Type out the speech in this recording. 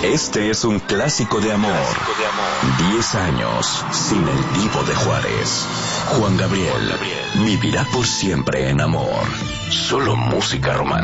Este es un clásico de amor. 10 años sin el Divo de Juárez. Juan Gabriel vivirá por siempre en amor. Solo música romántica.